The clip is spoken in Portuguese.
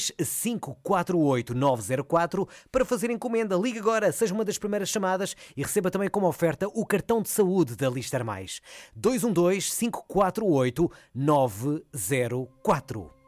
548-904 para fazer encomenda. Ligue agora, seja uma das primeiras chamadas e receba também como oferta o cartão de saúde da Lister Mais. 212-548-904.